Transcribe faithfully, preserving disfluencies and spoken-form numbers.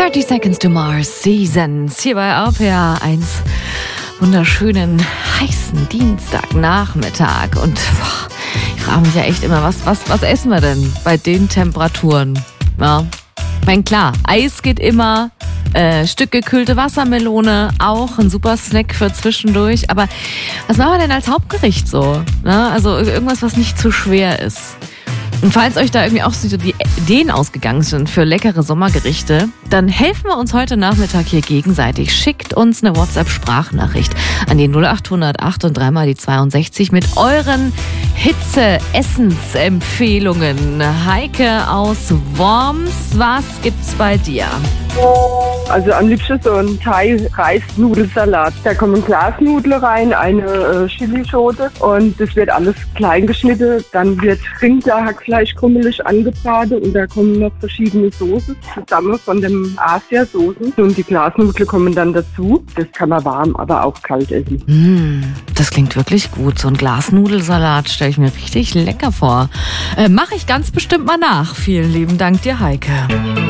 thirty Seconds to Mars, Seasons, hier bei R P R eins. Wunderschönen, heißen Dienstagnachmittag. Und boah, ich frage mich ja echt immer, was, was, was essen wir denn bei den Temperaturen? Ja, ich meine, klar, Eis geht immer, äh, Stück gekühlte Wassermelone, auch ein super Snack für zwischendurch. Aber was machen wir denn als Hauptgericht so? Ne? Also irgendwas, was nicht zu schwer ist. Und falls euch da irgendwie auch so die Ideen ausgegangen sind für leckere Sommergerichte, dann helfen wir uns heute Nachmittag hier gegenseitig. Schickt uns eine WhatsApp-Sprachnachricht an die null acht null acht und dreimal die zweiundsechzig mit euren Hitze-Essensempfehlungen. Heike aus Worms, was gibt's bei dir? Also am liebsten so ein Thai-Reis-Nudelsalat. Da kommen Glasnudeln rein, eine äh, Chilischote und das wird alles klein geschnitten. Dann wird Rinderhackfleisch krummelig angebraten und da kommen noch verschiedene Soßen zusammen von dem Asia-Soßen. Und die Glasnudeln kommen dann dazu. Das kann man warm, aber auch kalt essen. Mm, das klingt wirklich gut. So ein Glasnudelsalat stelle ich mir richtig lecker vor. Äh, Mache ich ganz bestimmt mal nach. Vielen lieben Dank dir, Heike.